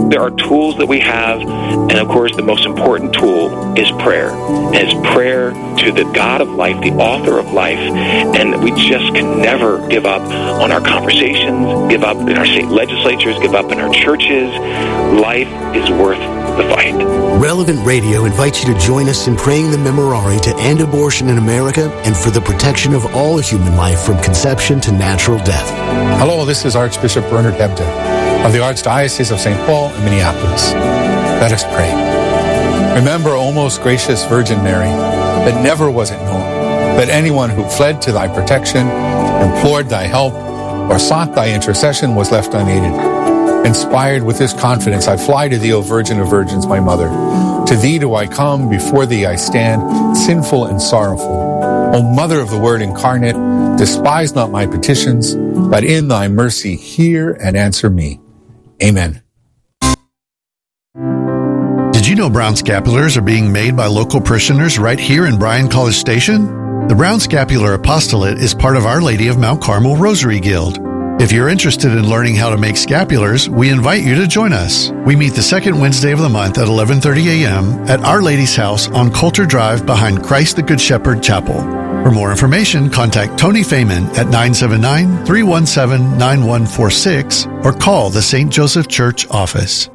there are tools that we have, and of course the most important tool is prayer. And it's prayer to the God of life, the author of life, and we just can never give up on our conversations, give up in our state legislatures, give up in our churches. Life is worth the fight. Relevant Radio invites you to join us in praying the Memorare to end abortion in America and for the protection of all human life from conception to natural death. Hello, this is Archbishop Bernard Hebda of the Archdiocese of St. Paul and Minneapolis. Let us pray. Remember, O most gracious Virgin Mary, that never was it known that anyone who fled to thy protection, implored thy help, or sought thy intercession was left unaided. Inspired with this confidence, I fly to thee, O Virgin of Virgins, my mother. To thee do I come, before thee I stand, sinful and sorrowful. O Mother of the Word incarnate, despise not my petitions, but in thy mercy hear and answer me. Amen. Did you know brown scapulars are being made by local parishioners right here in Bryan College Station? The Brown Scapular Apostolate is part of Our Lady of Mount Carmel Rosary Guild. If you're interested in learning how to make scapulars, we invite you to join us. We meet the second Wednesday of the month at 11:30 a.m. at Our Lady's house on Coulter Drive behind Christ the Good Shepherd Chapel. For more information, contact Tony Feynman at 979-317-9146 or call the St. Joseph Church office.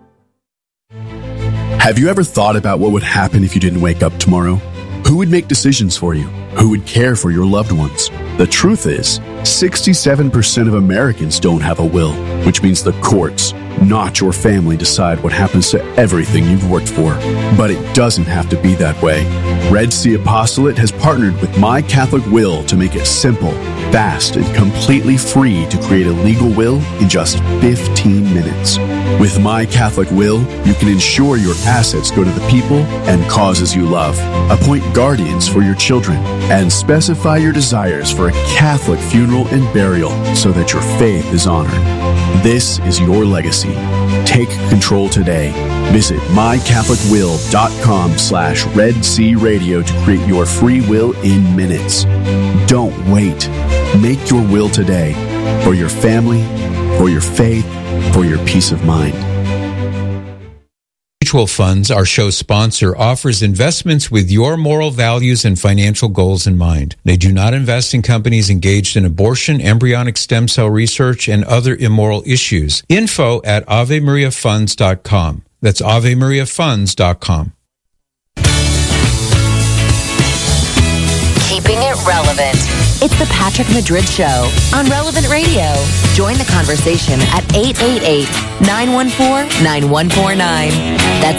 Have you ever thought about what would happen if you didn't wake up tomorrow? Who would make decisions for you? Who would care for your loved ones? The truth is, 67% of Americans don't have a will, which means the courts, not your family, decide what happens to everything you've worked for. But it doesn't have to be that way. Red Sea Apostolate has partnered with My Catholic Will to make it simple, fast, and completely free to create a legal will in just 15 minutes. With My Catholic Will, you can ensure your assets go to the people and causes you love, appoint guardians for your children, and specify your desires for a Catholic funeral and burial so that your faith is honored. This is your legacy. Take control today. Visit mycatholicwill.com/Red Sea Radio to create your free will in minutes. Don't wait. Make your will today for your family, for your faith, for your peace of mind. Mutual Funds, our show sponsor, offers investments with your moral values and financial goals in mind. They do not invest in companies engaged in abortion, embryonic stem cell research, and other immoral issues. Info at AveMariaFunds.com. That's AveMariaFunds.com. Keeping it relevant. It's the Patrick Madrid Show on Relevant Radio. Join the conversation at 888-914-9149. That's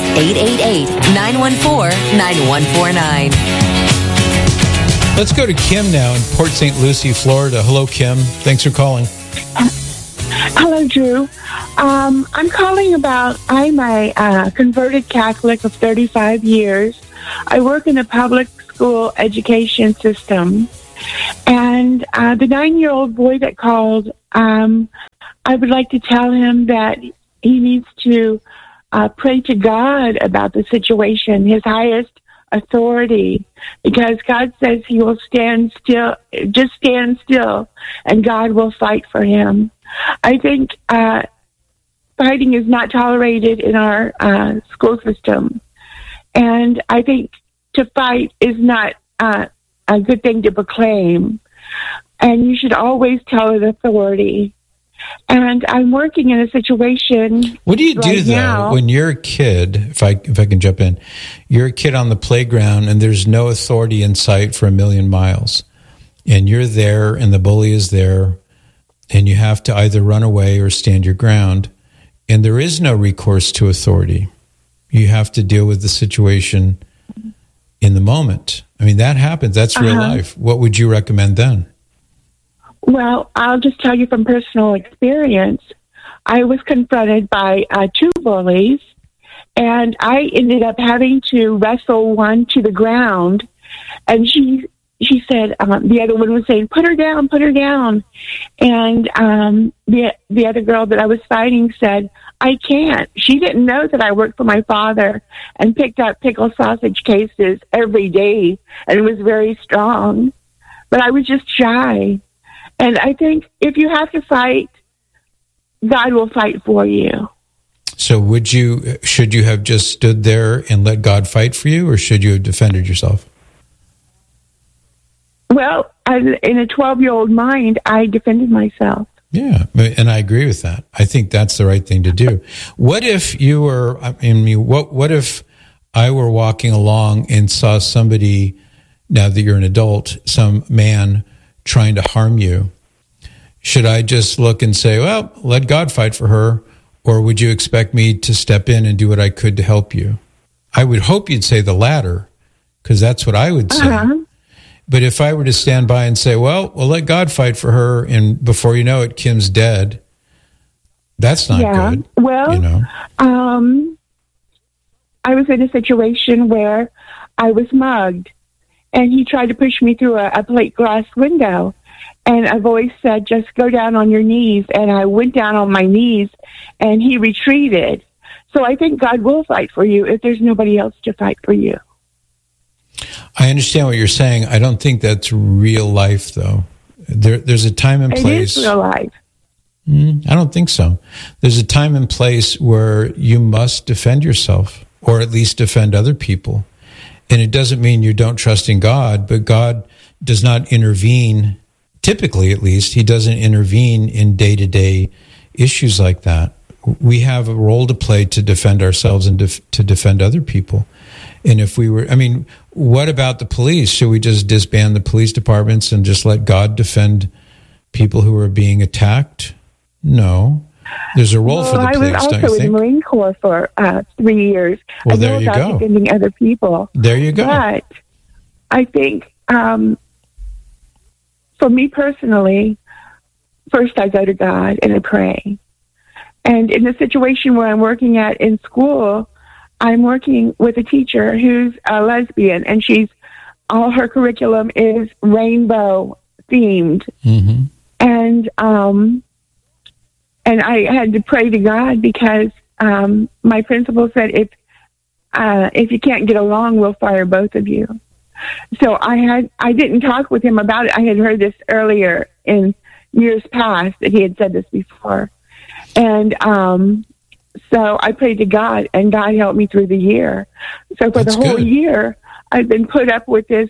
888-914-9149. Let's go to Kim now in Port St. Lucie, Florida. Hello, Kim. Thanks for calling. Hello, Drew. I'm calling about, I'm a converted Catholic of 35 years. I work in the public school education system. And the 9-year-old boy that called, I would like to tell him that he needs to pray to God about the situation, his highest authority, because God says he will stand still, just stand still, and God will fight for him. I think fighting is not tolerated in our school system. And I think to fight is not a good thing to proclaim. And you should always tell an authority. And I'm working in a situation. What do you do though when you're a kid? If I can jump in, you're a kid on the playground and there's no authority in sight for 1,000,000 miles, and you're there and the bully is there, and you have to either run away or stand your ground, and there is no recourse to authority. You have to deal with the situation in the moment. I mean, that happens. That's real life. What would you recommend then? Well, I'll just tell you from personal experience. I was confronted by 2 bullies, and I ended up having to wrestle one to the ground. And she said, the other one was saying, put her down. And the other girl that I was fighting said, I can't. She didn't know that I worked for my father and picked up pickle sausage cases every day and was very strong. But I was just shy. And I think if you have to fight, God will fight for you. So should you have just stood there and let God fight for you, or should you have defended yourself? Well, in a 12-year-old mind, I defended myself. Yeah, and I agree with that. I think that's the right thing to do. What if you were, what if I were walking along and saw somebody, now that you're an adult, some man trying to harm you? Should I just look and say, well, let God fight for her, or would you expect me to step in and do what I could to help you? I would hope you'd say the latter, because that's what I would say. Uh-huh. But if I were to stand by and say, well, let God fight for her, and before you know it, Kim's dead, that's not good. Well, I was in a situation where I was mugged, and he tried to push me through a plate glass window, and a voice said, just go down on your knees, and I went down on my knees, and he retreated. So I think God will fight for you if there's nobody else to fight for you. I understand what you're saying. I don't think that's real life, though. There's a time and place. It is real life. I don't think so. There's a time and place where you must defend yourself, or at least defend other people. And it doesn't mean you don't trust in God, but God does not intervene, typically at least, he doesn't intervene in day-to-day issues like that. We have a role to play to defend ourselves and to defend other people. And if we were, what about the police? Should we just disband the police departments and just let God defend people who are being attacked? No. There's a role for the police, don't you think? I was also in the Marine Corps for 3 years. Well, there you go. Defending other people. There you go. But I think, for me personally, first I go to God and I pray. And in the situation where I'm working at in school, I'm working with a teacher who's a lesbian, and all her curriculum is rainbow themed. Mm-hmm. And I had to pray to God because my principal said, if you can't get along, we'll fire both of you. So I didn't talk with him about it. I had heard this earlier in years past that he had said this before. And so I prayed to God, and God helped me through the year. So for the whole year, I've been put up with this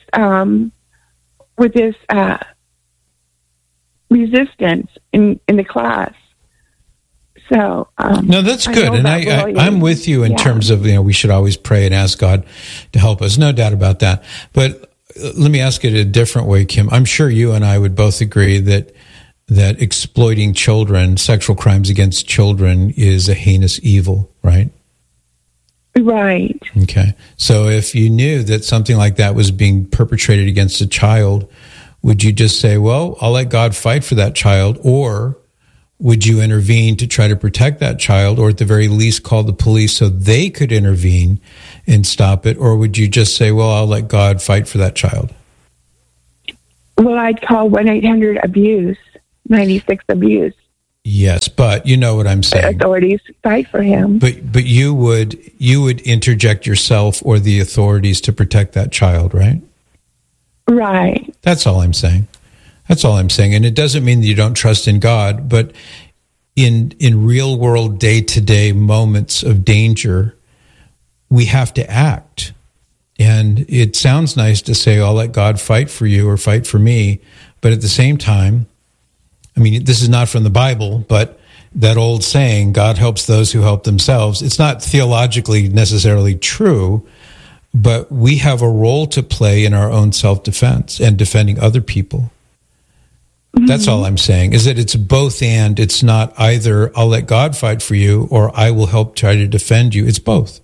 resistance in the class. So no, that's good, and I'm with you in terms of we should always pray and ask God to help us. No doubt about that. But let me ask it a different way, Kim. I'm sure you and I would both agree that exploiting children, sexual crimes against children, is a heinous evil, right? Right. Okay. So if you knew that something like that was being perpetrated against a child, would you just say, well, I'll let God fight for that child, or would you intervene to try to protect that child, or at the very least call the police so they could intervene and stop it? Or would you just say, well, I'll let God fight for that child? Well, I'd call 1-800-ABUSE, 96-ABUSE. Yes, but you know what I'm saying. The authorities fight for him. But you would interject yourself or the authorities to protect that child, right? Right. That's all I'm saying. And it doesn't mean that you don't trust in God, but in real world, day-to-day moments of danger, we have to act. And it sounds nice to say, I'll let God fight for you or fight for me. But at the same time, this is not from the Bible, but that old saying, God helps those who help themselves. It's not theologically necessarily true, but we have a role to play in our own self-defense and defending other people. Mm-hmm. That's all I'm saying, is that it's both and. It's not either I'll let God fight for you or I will help try to defend you. It's both.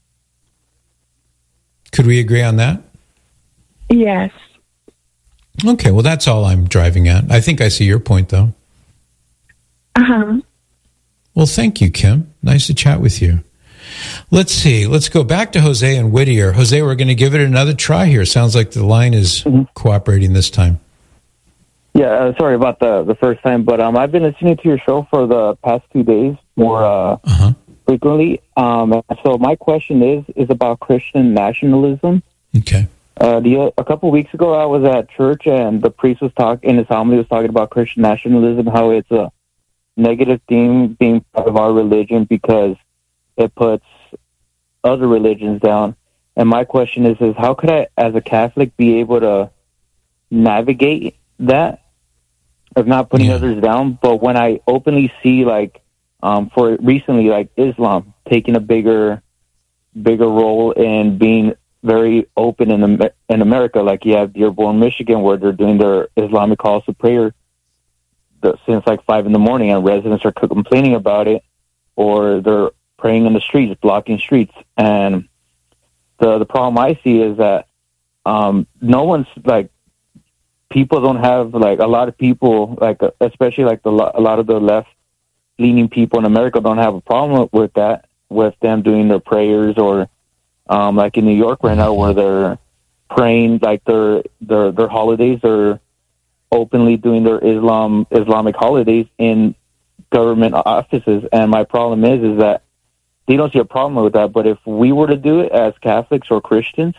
Could we agree on that? Yes. Okay, well, that's all I'm driving at. I think I see your point, though. Uh-huh. Well, thank you, Kim. Nice to chat with you. Let's see. Let's go back to Jose and Whittier. Jose, we're going to give it another try here. Sounds like the line is cooperating this time. Yeah, sorry about the first time, but I've been listening to your show for the past 2 days more frequently. So my question is about Christian nationalism. Okay. A couple of weeks ago, I was at church, and the priest was in his homily was talking about Christian nationalism, how it's a negative theme being part of our religion because it puts other religions down. And my question is how could I, as a Catholic, be able to navigate that of not putting others down? But when I openly see, like, for recently, like Islam taking a bigger role in being very open in America, like you have Dearborn, Michigan, where they're doing their Islamic calls to prayer since like 5 a.m, and residents are complaining about it, or they're praying in the streets, blocking streets. And the problem I see is that no one's, like, people don't have, like, a lot of people, like, especially like a lot of the left-leaning people in America don't have a problem with that, with them doing their prayers, or like in New York right now, where they're praying, like their holidays, they're openly doing their Islamic holidays in government offices. And my problem is that they don't see a problem with that. But if we were to do it as Catholics or Christians,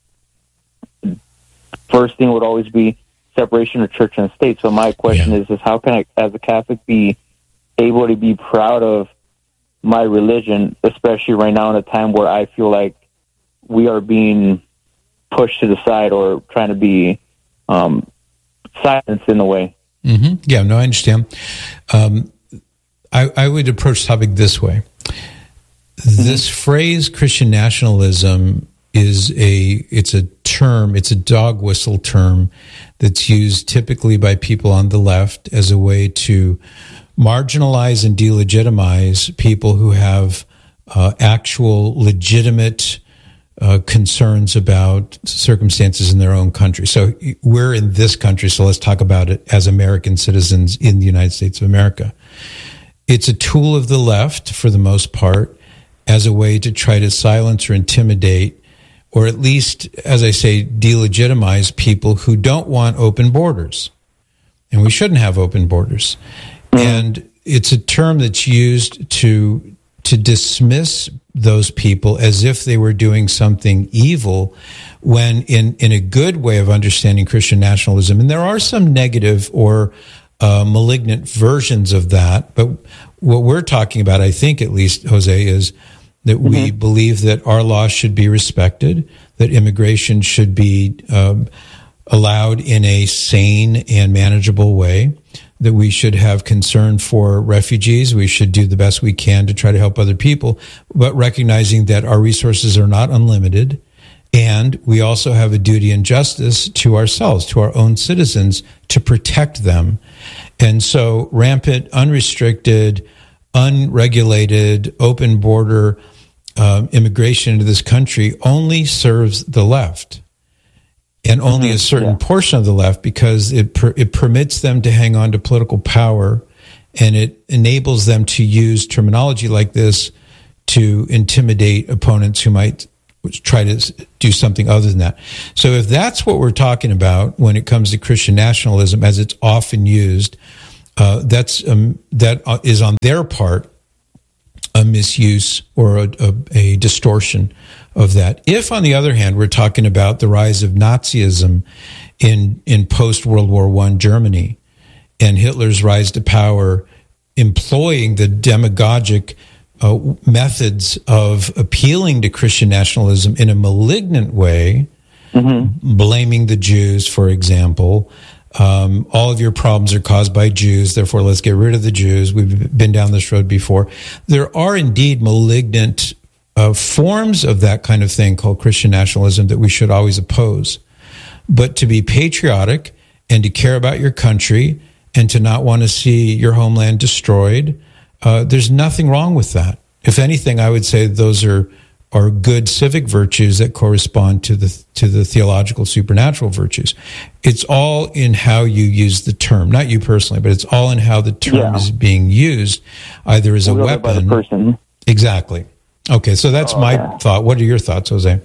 first thing would always be separation of church and state. So my question is how can I, as a Catholic, be able to be proud of my religion, especially right now in a time where I feel like we are being pushed to the side or trying to be silenced in a way? Mm-hmm. Yeah, no, I understand. I would approach the topic this way. This phrase Christian nationalism it's a term, it's a dog whistle term that's used typically by people on the left as a way to marginalize and delegitimize people who have actual legitimate concerns about circumstances in their own country. So we're in this country, so let's talk about it as American citizens in the United States of America. It's a tool of the left, for the most part, as a way to try to silence or intimidate, or at least, as I say, delegitimize people who don't want open borders. And we shouldn't have open borders. And it's a term that's used to dismiss those people as if they were doing something evil, when in a good way of understanding Christian nationalism, and there are some negative or malignant versions of that, but what we're talking about, I think at least, Jose, is that we believe that our laws should be respected, that immigration should be allowed in a sane and manageable way, that we should have concern for refugees. We should do the best we can to try to help other people, but recognizing that our resources are not unlimited. And we also have a duty and justice to ourselves, to our own citizens, to protect them. And so rampant, unrestricted, unregulated, open border immigration into this country only serves the left, and only a certain portion of the left, because it permits them to hang on to political power, and it enables them to use terminology like this to intimidate opponents who might try to do something other than that. So if that's what we're talking about when it comes to Christian nationalism, as it's often used, that is on their part a misuse or a distortion of that. If, on the other hand, we're talking about the rise of Nazism in post-World War I Germany, and Hitler's rise to power, employing the demagogic methods of appealing to Christian nationalism in a malignant way, blaming the Jews, for example. All of your problems are caused by Jews, therefore let's get rid of the Jews. We've been down this road before. There are indeed malignant forms of that kind of thing called Christian nationalism that we should always oppose. But to be patriotic and to care about your country and to not want to see your homeland destroyed, there's nothing wrong with that. If anything, I would say those are good civic virtues that correspond to the theological supernatural virtues. It's all in how you use the term, not you personally, but it's all in how the term is being used, either as a weapon. By the person. Exactly. Okay, so that's my thought. What are your thoughts, Jose?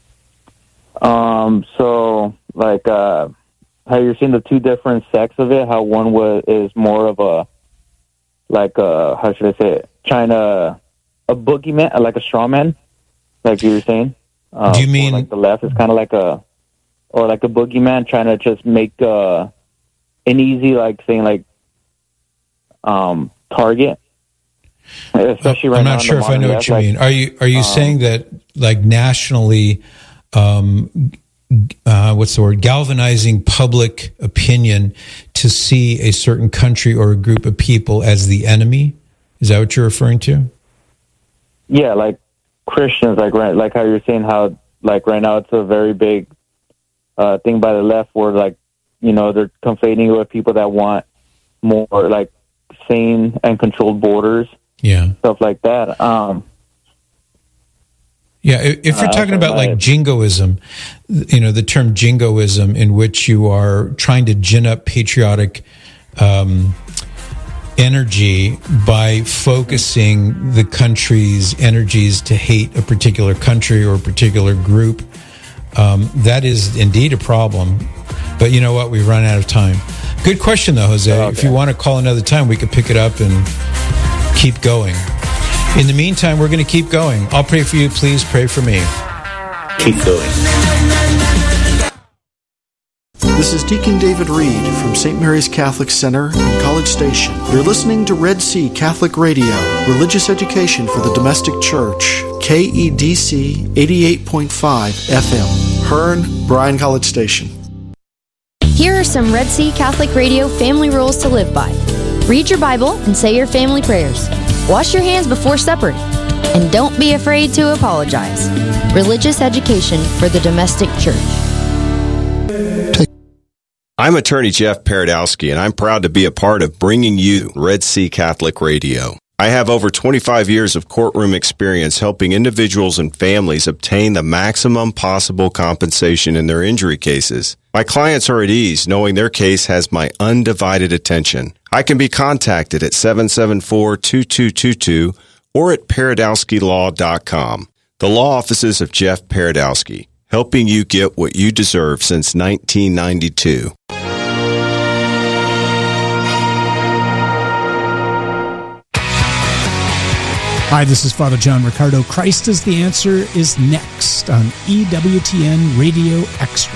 So, like, how you're seeing the two different sects of it, how one is more of a, like, how should I say it, a boogeyman, like a straw man, like you were saying. Do you mean like the left is kind of like a boogeyman trying to just make an easy, like, saying, like, target? Especially right I'm now. not sure if I know what you mean. Are you saying that, like, nationally, what's the word? Galvanizing public opinion to see a certain country or a group of people as the enemy? Is that what you're referring to? Yeah, like Christians, like how you're saying how, like, right now it's a very big thing by the left where, like, you know, they're conflating with people that want more, like, sane and controlled borders. Yeah. Stuff like that. Yeah, if you're talking about, like, jingoism, you know, the term jingoism, in which you are trying to gin up patriotic energy by focusing the country's energies to hate a particular country or a particular group, that is indeed a problem. But you know what? We've run out of time. Good question, though, Jose. Okay. If you want to call another time, we could pick it up and keep going. In the meantime, we're going to keep going. I'll pray for you. Please pray for me. Keep going. This is Deacon David Reed from St. Mary's Catholic Center in College Station. You're listening to Red Sea Catholic Radio, religious education for the domestic church, KEDC 88.5 FM, Hearn, Bryan College Station. Here are some Red Sea Catholic Radio family rules to live by. Read your Bible and say your family prayers. Wash your hands before supper. And don't be afraid to apologize. Religious education for the domestic church. I'm attorney Jeff Paradowski, and I'm proud to be a part of bringing you Red Sea Catholic Radio. I have over 25 years of courtroom experience helping individuals and families obtain the maximum possible compensation in their injury cases. My clients are at ease knowing their case has my undivided attention. I can be contacted at 774-2222 or at paradowskilaw.com. The law offices of Jeff Paradowski, helping you get what you deserve since 1992. Hi, this is Father John Riccardo. Christ is the Answer is next on EWTN Radio Extra.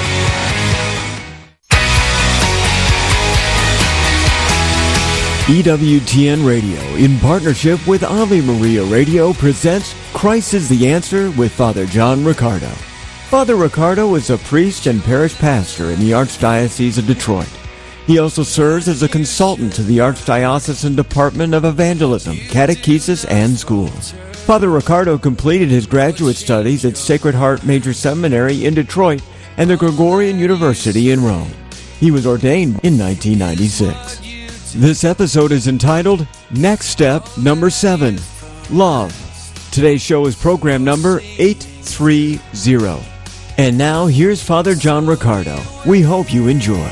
EWTN Radio, in partnership with Ave Maria Radio, presents Christ is the Answer with Father John Riccardo. Father Riccardo is a priest and parish pastor in the Archdiocese of Detroit. He also serves as a consultant to the Archdiocesan Department of Evangelism, Catechesis, and Schools. Father Riccardo completed his graduate studies at Sacred Heart Major Seminary in Detroit and the Gregorian University in Rome. He was ordained in 1996. This episode is entitled Next Step Number 7, Love. Today's show is program number 830. And now here's Father John Riccardo. We hope you enjoy.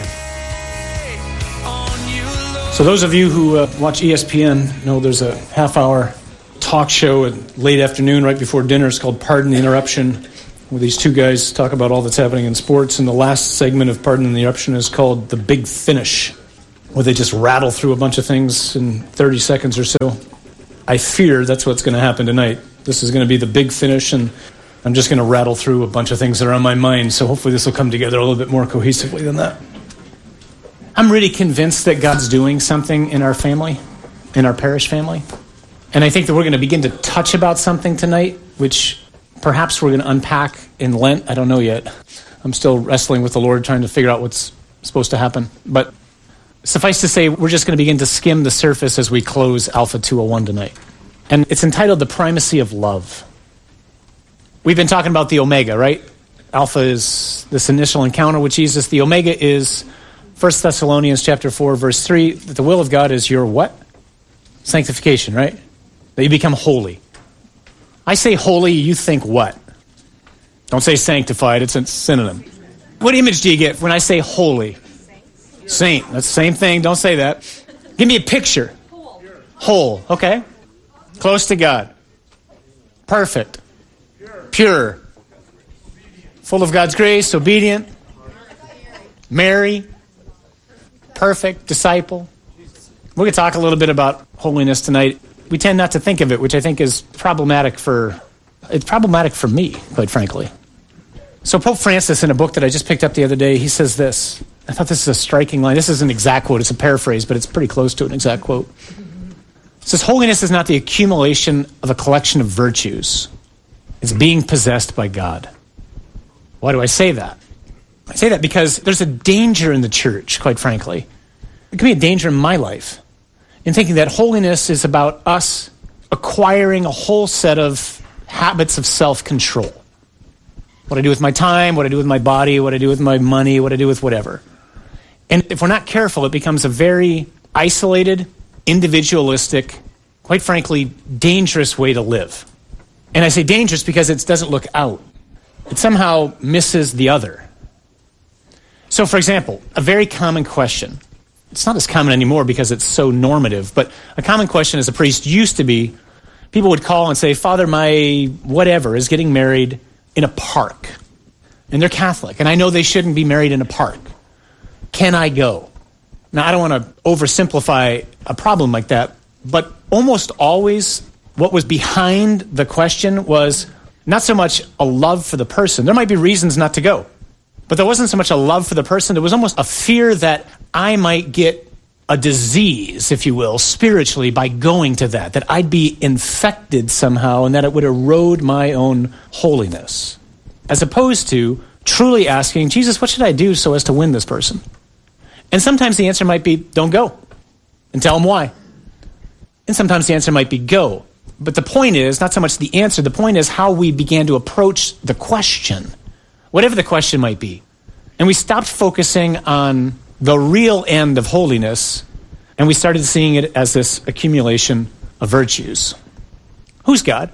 So those of you who watch ESPN know there's a half-hour talk show at late afternoon right before dinner. It's called Pardon the Interruption, where these two guys talk about all that's happening in sports. And the last segment of Pardon the Interruption is called The Big Finish, where they just rattle through a bunch of things in 30 seconds or so. I fear that's what's going to happen tonight. This is going to be the big finish, and I'm just going to rattle through a bunch of things that are on my mind. So hopefully this will come together a little bit more cohesively than that. I'm really convinced that God's doing something in our family, in our parish family. And I think that we're going to begin to touch about something tonight, which perhaps we're going to unpack in Lent. I don't know yet. I'm still wrestling with the Lord, trying to figure out what's supposed to happen. But suffice to say, we're just going to begin to skim the surface as we close Alpha 201 tonight. And it's entitled The Primacy of Love. We've been talking about the Omega, right? Alpha is this initial encounter with Jesus. The Omega is 1 Thessalonians chapter 4, verse 3, that the will of God is your what? Sanctification, right? That you become holy. I say holy, you think what? Don't say sanctified, it's a synonym. What image do you get when I say holy? Saint. That's the same thing, don't say that. Give me a picture. Whole, okay. Close to God. Perfect. Pure. Full of God's grace, obedient. Mary. Perfect, disciple. We're going to talk a little bit about holiness tonight. We tend not to think of it, which I think is problematic for me, quite frankly. So Pope Francis, in a book that I just picked up the other day, he says this. I thought this is a striking line. This is an exact quote. It's a paraphrase, but it's pretty close to an exact quote. It says holiness is not the accumulation of a collection of virtues. It's being possessed by God. Why do I say that? I say that because there's a danger in the church, quite frankly. It can be a danger in my life in thinking that holiness is about us acquiring a whole set of habits of self-control. What I do with my time, what I do with my body, what I do with my money, what I do with whatever. And if we're not careful, it becomes a very isolated, individualistic, quite frankly, dangerous way to live. And I say dangerous because it doesn't look out. It somehow misses the other. So, for example, a very common question. It's not as common anymore because it's so normative, but a common question as a priest used to be, people would call and say, Father, my whatever is getting married in a park. And they're Catholic, and I know they shouldn't be married in a park. Can I go? Now, I don't want to oversimplify a problem like that, but almost always what was behind the question was not so much a love for the person. There might be reasons not to go, but there wasn't so much a love for the person. There was almost a fear that I might get a disease, if you will, spiritually by going to that I'd be infected somehow and that it would erode my own holiness, as opposed to truly asking, Jesus, what should I do so as to win this person? And sometimes the answer might be, don't go, and tell them why. And sometimes the answer might be, go. But the point is, not so much the answer, the point is how we began to approach the question, whatever the question might be. And we stopped focusing on the real end of holiness, and we started seeing it as this accumulation of virtues. Who's God?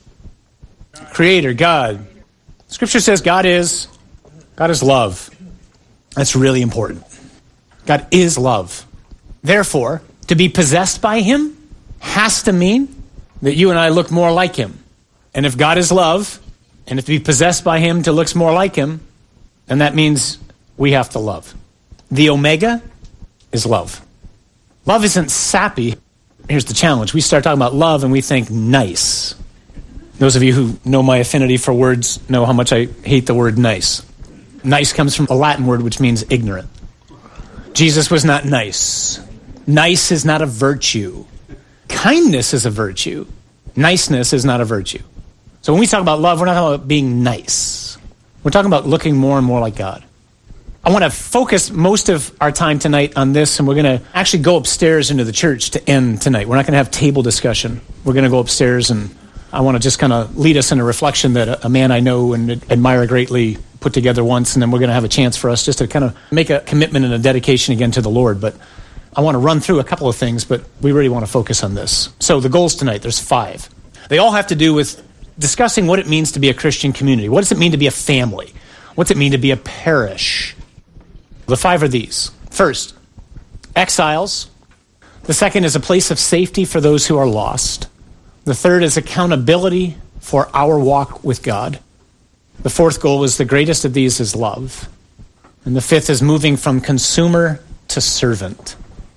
Creator, God. Scripture says God is love. That's really important. God is love. Therefore, to be possessed by him has to mean that you and I look more like him. And if God is love, and if to be possessed by him to look more like him, then that means we have to love. The omega is love. Love isn't sappy. Here's the challenge. We start talking about love and we think nice. Those of you who know my affinity for words know how much I hate the word nice. Nice comes from a Latin word which means ignorant. Jesus was not nice. Nice is not a virtue. Kindness is a virtue. Niceness is not a virtue. So when we talk about love, we're not talking about being nice. We're talking about looking more and more like God. I want to focus most of our time tonight on this, and we're going to actually go upstairs into the church to end tonight. We're not going to have table discussion. We're going to go upstairs, and I want to just kind of lead us in a reflection that a man I know and admire greatly put together once, and then we're going to have a chance for us just to kind of make a commitment and a dedication again to the Lord. But I want to run through a couple of things, but we really want to focus on this. So the goals tonight, there's 5. They all have to do with discussing what it means to be a Christian community. What does it mean to be a family? What's it mean to be a parish? The 5 are these. First, exiles. The second is a place of safety for those who are lost. The third is accountability for our walk with God. The 4th goal is the greatest of these is love. And the 5th is moving from consumer to servant.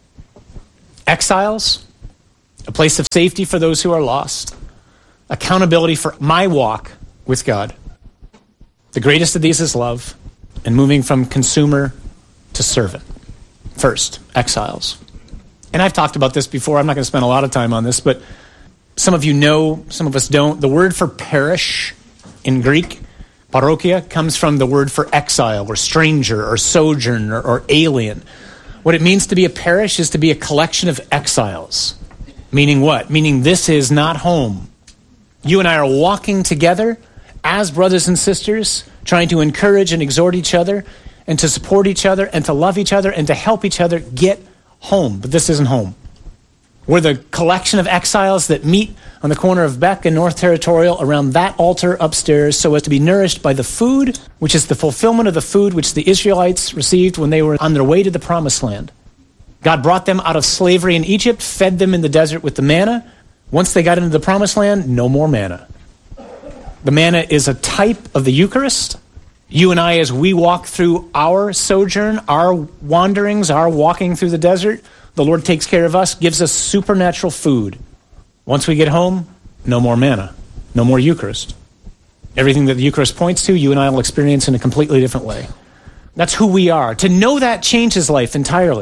Exiles, a place of safety for those who are lost. Accountability for my walk with God. The greatest of these is love. And moving from consumer to servant. First, exiles. And I've talked about this before. I'm not going to spend a lot of time on this, but some of you know, some of us don't. The word for parish in Greek, parokia, comes from the word for exile or stranger or sojourner or alien. What it means to be a parish is to be a collection of exiles. Meaning what? Meaning this is not home. You and I are walking together as brothers and sisters, trying to encourage and exhort each other and to support each other and to love each other and to help each other get home. But this isn't home. We're the collection of exiles that meet on the corner of Beck and North Territorial around that altar upstairs so as to be nourished by the food, which is the fulfillment of the food which the Israelites received when they were on their way to the Promised Land. God brought them out of slavery in Egypt, fed them in the desert with the manna. Once they got into the Promised Land, no more manna. The manna is a type of the Eucharist. You and I, as we walk through our sojourn, our wanderings, our walking through the desert, the Lord takes care of us, gives us supernatural food. Once we get home, no more manna, no more Eucharist. Everything that the Eucharist points to, you and I will experience in a completely different way. That's who we are. To know that changes life entirely.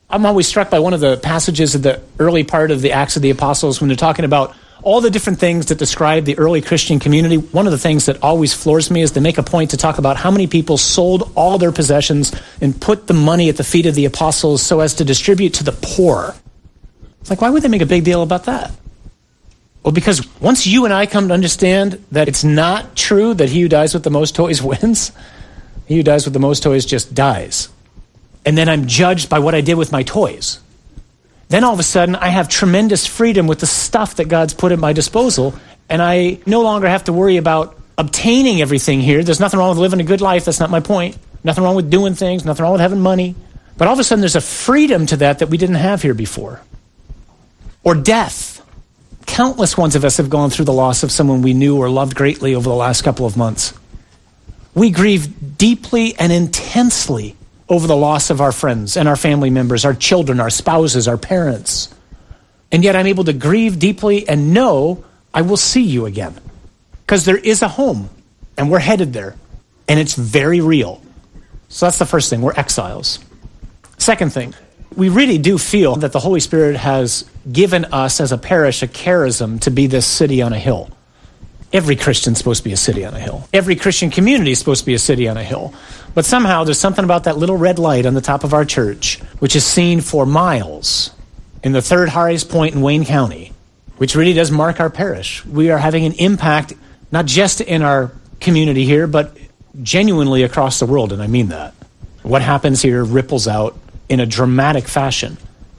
I'm always struck by one of the passages of the early part of the Acts of the Apostles when they're talking about all the different things that describe the early Christian community. One of the things that always floors me is they make a point to talk about how many people sold all their possessions and put the money at the feet of the apostles so as to distribute to the poor. It's like, why would they make a big deal about that? Well, because once you and I come to understand that it's not true that he who dies with the most toys wins, he who dies with the most toys just dies. And then I'm judged by what I did with my toys. Then all of a sudden, I have tremendous freedom with the stuff that God's put at my disposal, and I no longer have to worry about obtaining everything here. There's nothing wrong with living a good life. That's not my point. Nothing wrong with doing things. Nothing wrong with having money. But all of a sudden, there's a freedom to that we didn't have here before. Or death. Countless ones of us have gone through the loss of someone we knew or loved greatly over the last couple of months. We grieve deeply and intensely over the loss of our friends and our family members, our children, our spouses, our parents. And yet I'm able to grieve deeply and know I will see you again. Because there is a home, and we're headed there, and it's very real. So that's the first thing, we're exiles. Second thing, we really do feel that the Holy Spirit has given us as a parish a charism to be this city on a hill. Every Christian's supposed to be a city on a hill. Every Christian community is supposed to be a city on a hill. But somehow there's something about that little red light on the top of our church, which is seen for miles in the third highest point in Wayne County, which really does mark our parish. We are having an impact, not just in our community here, but genuinely across the world, and I mean that. What happens here ripples out in a dramatic fashion.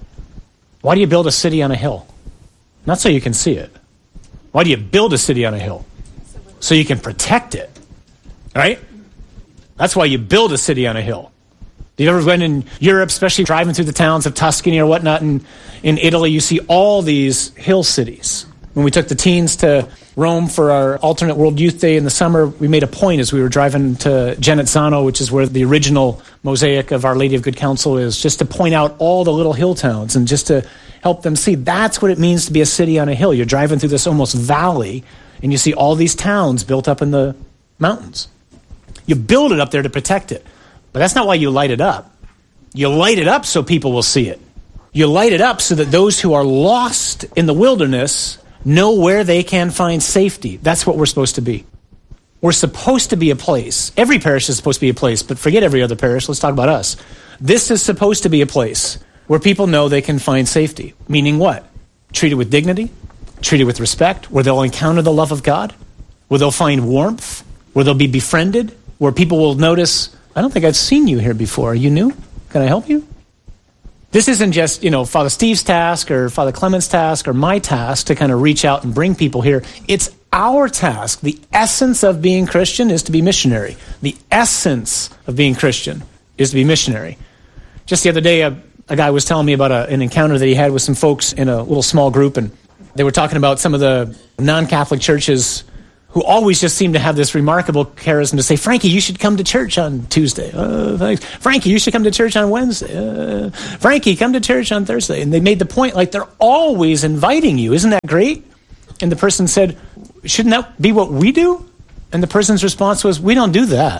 Why do you build a city on a hill? Not so you can see it. Why do you build a city on a hill? So you can protect it, right? That's why you build a city on a hill. You ever been in Europe, especially driving through the towns of Tuscany or whatnot, and in Italy, you see all these hill cities. When we took the teens to Rome for our alternate World Youth Day in the summer, we made a point as we were driving to Genazzano, which is where the original mosaic of Our Lady of Good Counsel is, just to point out all the little hill towns and just to help them see that's what it means to be a city on a hill. You're driving through this almost valley, and you see all these towns built up in the mountains. You build it up there to protect it. But that's not why you light it up. You light it up so people will see it. You light it up so that those who are lost in the wilderness know where they can find safety. That's what we're supposed to be. We're supposed to be a place. Every parish is supposed to be a place, but forget every other parish. Let's talk about us. This is supposed to be a place where people know they can find safety. Meaning what? Treated with dignity, treated with respect, where they'll encounter the love of God, where they'll find warmth, where they'll be befriended, where people will notice, I don't think I've seen you here before. Are you new? Can I help you? This isn't just, Father Steve's task or Father Clement's task or my task to kind of reach out and bring people here. It's our task. The essence of being Christian is to be missionary. The essence of being Christian is to be missionary. Just the other day, a guy was telling me about an encounter that he had with some folks in a little small group, and they were talking about some of the non-Catholic churches who always just seem to have this remarkable charism to say, Frankie, you should come to church on Tuesday. Thanks. Frankie, you should come to church on Wednesday. Frankie, come to church on Thursday. And they made the point, like, they're always inviting you. Isn't that great? And the person said, shouldn't that be what we do? And the person's response was, we don't do that.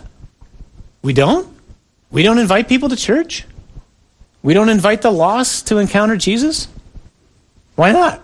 We don't? We don't invite people to church? We don't invite the lost to encounter Jesus? Why not?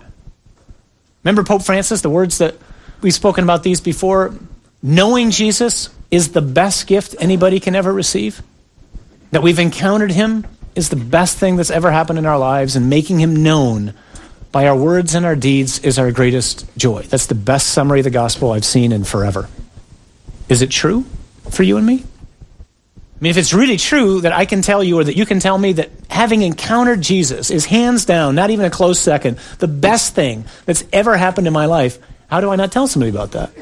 Remember Pope Francis, the words that we've spoken about these before? Knowing Jesus is the best gift anybody can ever receive. That we've encountered him is the best thing that's ever happened in our lives, and making him known by our words and our deeds is our greatest joy. That's the best summary of the gospel I've seen in forever. Is it true for you and me? I mean, if it's really true that I can tell you, or that you can tell me, that having encountered Jesus is hands down, not even a close second, the best thing that's ever happened in my life, how do I not tell somebody about that?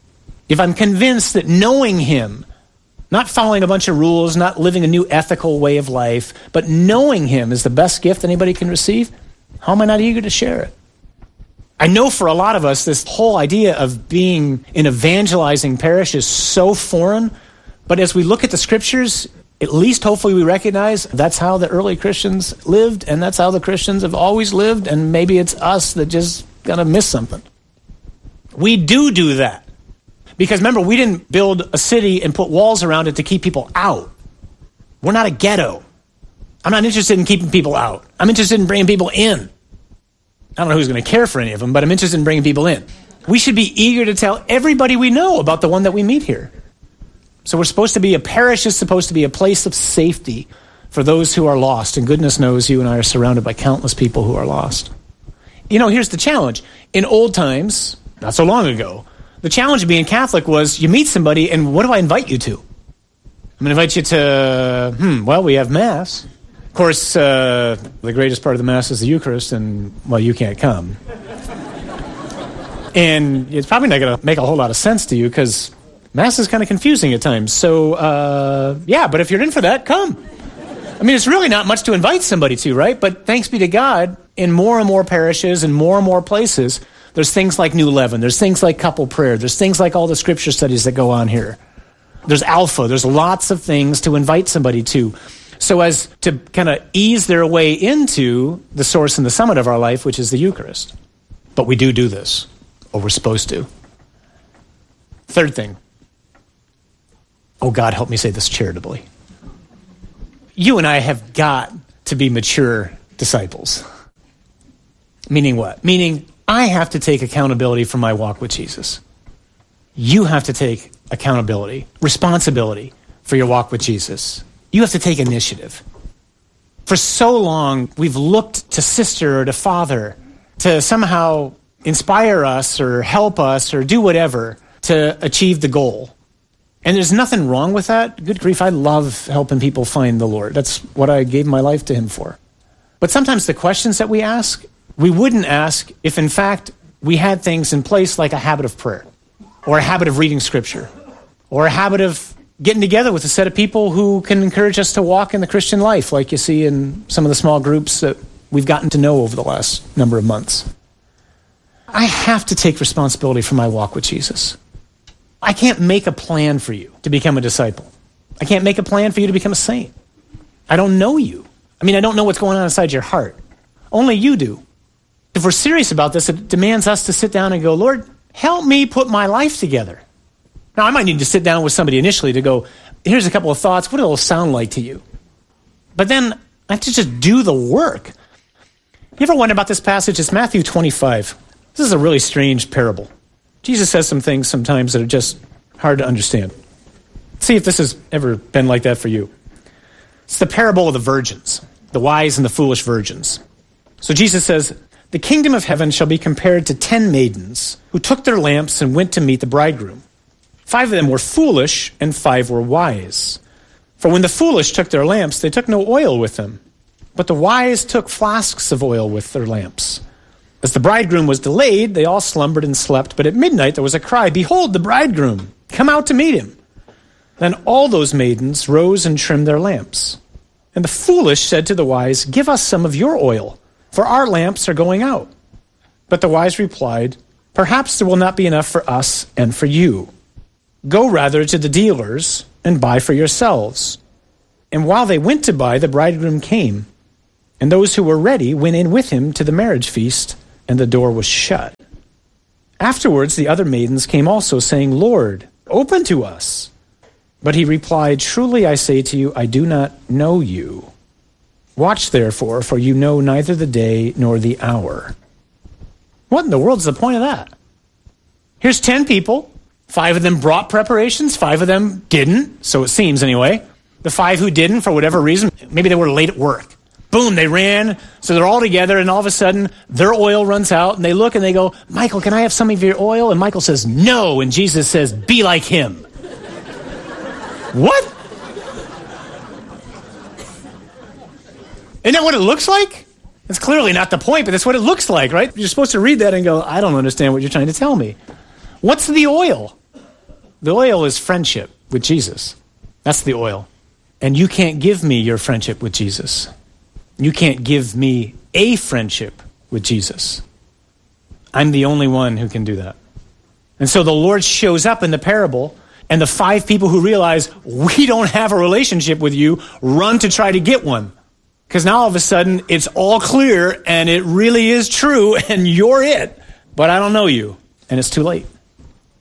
If I'm convinced that knowing him, not following a bunch of rules, not living a new ethical way of life, but knowing him is the best gift anybody can receive, how am I not eager to share it? I know for a lot of us, this whole idea of being an evangelizing parish is so foreign, but as we look at the scriptures, at least hopefully we recognize that's how the early Christians lived, and that's how the Christians have always lived, and maybe it's us that just gonna miss something. We do that. Because remember, we didn't build a city and put walls around it to keep people out. We're not a ghetto. I'm not interested in keeping people out. I'm interested in bringing people in. I don't know who's going to care for any of them, but I'm interested in bringing people in. We should be eager to tell everybody we know about the one that we meet here. So we're supposed to be, a parish is supposed to be a place of safety for those who are lost. And goodness knows you and I are surrounded by countless people who are lost. You know, here's the challenge. In old times, not so long ago, the challenge of being Catholic was you meet somebody and what do I invite you to? I'm going to invite you to, well, we have Mass. Of course, the greatest part of the Mass is the Eucharist, and, well, you can't come. And it's probably not going to make a whole lot of sense to you because Mass is kind of confusing at times. So, yeah, but if you're in for that, come. I mean, it's really not much to invite somebody to, right? But thanks be to God, in more and more parishes and more places, there's things like New Leaven. There's things like couple prayer. There's things like all the scripture studies that go on here. There's Alpha. There's lots of things to invite somebody to, so as to kind of ease their way into the source and the summit of our life, which is the Eucharist. But we do this, or we're supposed to. Third thing. Oh, God, help me say this charitably. You and I have got to be mature disciples. Meaning what? Meaning I have to take accountability for my walk with Jesus. You have to take accountability, responsibility for your walk with Jesus. You have to take initiative. For so long, we've looked to sister or to father to somehow inspire us or help us or do whatever to achieve the goal. And there's nothing wrong with that. Good grief, I love helping people find the Lord. That's what I gave my life to him for. But sometimes the questions that we ask, we wouldn't ask if, in fact, we had things in place like a habit of prayer or a habit of reading Scripture or a habit of getting together with a set of people who can encourage us to walk in the Christian life, like you see in some of the small groups that we've gotten to know over the last number of months. I have to take responsibility for my walk with Jesus. I can't make a plan for you to become a disciple. I can't make a plan for you to become a saint. I don't know you. I mean, I don't know what's going on inside your heart. Only you do. If we're serious about this, it demands us to sit down and go, Lord, help me put my life together. Now, I might need to sit down with somebody initially to go, here's a couple of thoughts. What do those sound like to you? But then I have to just do the work. You ever wonder about this passage? It's Matthew 25. This is a really strange parable. Jesus says some things sometimes that are just hard to understand. Let's see if this has ever been like that for you. It's the parable of the virgins, the wise and the foolish virgins. So Jesus says, the kingdom of heaven shall be compared to 10 maidens who took their lamps and went to meet the bridegroom. 5 of them were foolish and 5 were wise. For when the foolish took their lamps, they took no oil with them. But the wise took flasks of oil with their lamps. As the bridegroom was delayed, they all slumbered and slept. But at midnight there was a cry, behold, the bridegroom, come out to meet him. Then all those maidens rose and trimmed their lamps. And the foolish said to the wise, give us some of your oil, for our lamps are going out. But the wise replied, perhaps there will not be enough for us and for you. Go rather to the dealers and buy for yourselves. And while they went to buy, the bridegroom came. And those who were ready went in with him to the marriage feast, and the door was shut. Afterwards the other maidens came also, saying, Lord, open to us. But he replied, truly I say to you, I do not know you. Watch therefore, for you know neither the day nor the hour. What in the world is the point of that? Here's 10 people. 5 of them brought preparations. 5 of them didn't, so it seems anyway. The 5 who didn't, for whatever reason, maybe they were late at work. Boom, they ran, so they're all together, and all of a sudden, their oil runs out, and they look and they go, Michael, can I have some of your oil? And Michael says, no, and Jesus says, be like him. What? Isn't that what it looks like? It's clearly not the point, but that's what it looks like, right? You're supposed to read that and go, I don't understand what you're trying to tell me. What's the oil? The oil is friendship with Jesus. That's the oil. And you can't give me your friendship with Jesus. You can't give me a friendship with Jesus. I'm the only one who can do that. And so the Lord shows up in the parable, and the 5 people who realize we don't have a relationship with you run to try to get one. Because now all of a sudden it's all clear and it really is true and you're it, but I don't know you, and it's too late.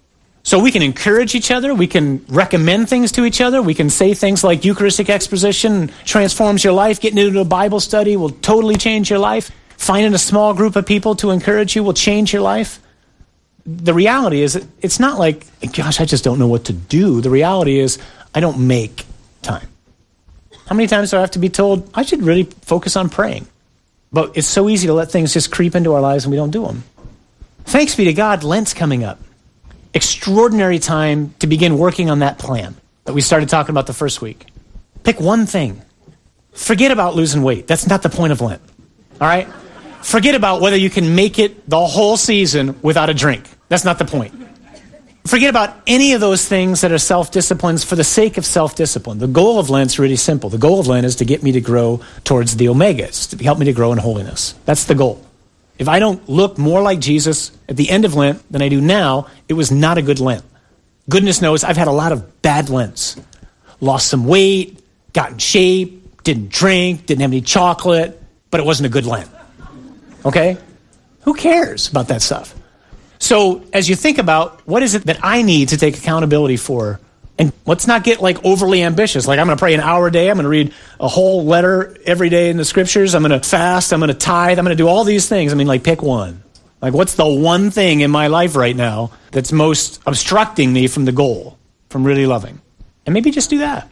So we can encourage each other. We can recommend things to each other. We can say things like Eucharistic exposition transforms your life. Getting into a Bible study will totally change your life. Finding a small group of people to encourage you will change your life. The reality is, it's not like, gosh, I just don't know what to do. The reality is, I don't make time. How many times do I have to be told, I should really focus on praying? But it's so easy to let things just creep into our lives and we don't do them. Thanks be to God, Lent's coming up. Extraordinary time to begin working on that plan that we started talking about the first week. Pick one thing. Forget about losing weight. That's not the point of Lent. All right? Forget about whether you can make it the whole season without a drink. That's not the point. Forget about any of those things that are self-disciplines for the sake of self-discipline. The goal of Lent is really simple. The goal of Lent is to get me to grow towards the omegas, to help me to grow in holiness. That's the goal. If I don't look more like Jesus at the end of Lent than I do now, it was not a good Lent. Goodness knows I've had a lot of bad Lents. Lost some weight, got in shape, didn't drink, didn't have any chocolate, but it wasn't a good Lent. Okay? Who cares about that stuff? So as you think about what is it that I need to take accountability for, and let's not get like overly ambitious. Like I'm going to pray an hour a day. I'm going to read a whole letter every day in the scriptures. I'm going to fast. I'm going to tithe. I'm going to do all these things. I mean, like pick one. Like what's the one thing in my life right now that's most obstructing me from the goal, from really loving? And maybe just do that.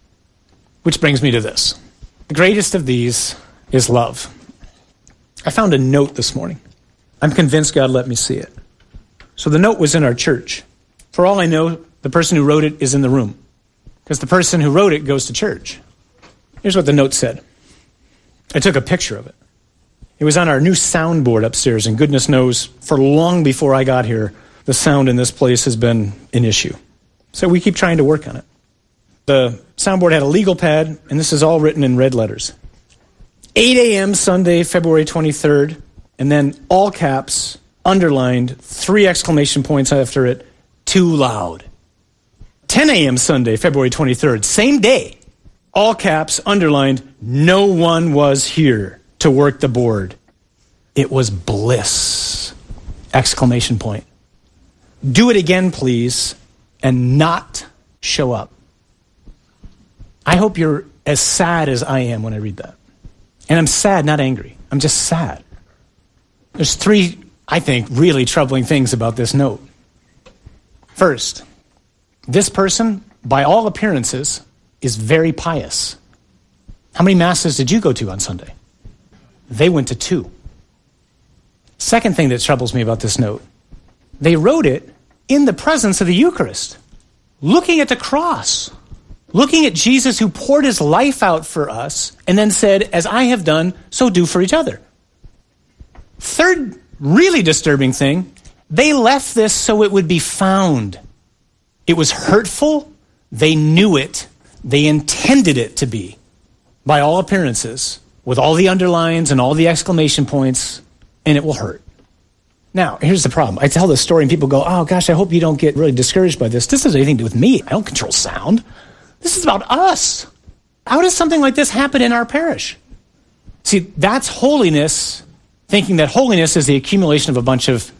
Which brings me to this. The greatest of these is love. I found a note this morning. I'm convinced God let me see it. So the note was in our church. For all I know, the person who wrote it is in the room, because the person who wrote it goes to church. Here's what the note said. I took a picture of it. It was on our new soundboard upstairs, and goodness knows, for long before I got here, the sound in this place has been an issue. So we keep trying to work on it. The soundboard had a legal pad, and this is all written in red letters. 8 a.m. Sunday, February 23rd, and then all caps, underlined, 3 exclamation points after it, too loud. 10 a.m. Sunday, February 23rd, same day, all caps, underlined, no one was here to work the board. It was bliss, exclamation point. Do it again, please, and not show up. I hope you're as sad as I am when I read that. And I'm sad, not angry. I'm just sad. There's 3, I think, really troubling things about this note. First, this person, by all appearances, is very pious. How many masses did you go to on Sunday? They went to 2. Second thing that troubles me about this note, they wrote it in the presence of the Eucharist, looking at the cross, looking at Jesus who poured his life out for us and then said, as I have done, so do for each other. Third, really disturbing thing, they left this so it would be found. It was hurtful. They knew it. They intended it to be, by all appearances, with all the underlines and all the exclamation points, and it will hurt. Now, here's the problem. I tell this story and people go, oh gosh, I hope you don't get really discouraged by this. This doesn't have anything to do with me. I don't control sound. This is about us. How does something like this happen in our parish? See, that's holiness, thinking that holiness is the accumulation of a bunch of